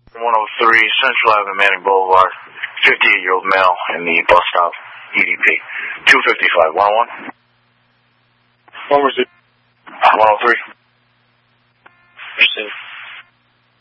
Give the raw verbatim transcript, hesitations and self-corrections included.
one oh three Central Avenue, Manning Boulevard. fifty-eight-year-old male in the bus stop, E D P. two fifty-five, one oh one? What was it? one oh three.